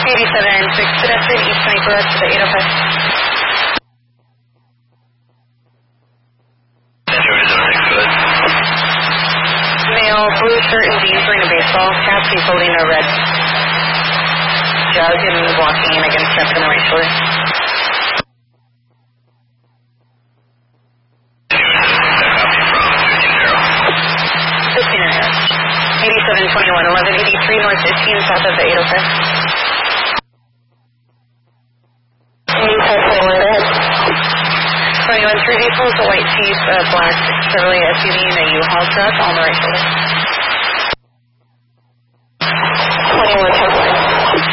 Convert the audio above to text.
87, 6 pedestrian, East 24 to the 805. Male, blue shirt and jeans wearing a baseball cap. He's holding a red jug and walking against traffic on the right shoulder. 8721, 1183 north 15 south of the 805. 21, three vehicles, a white Jeep, a black Chevrolet SUV, and a U-Haul truck on the right shoulder.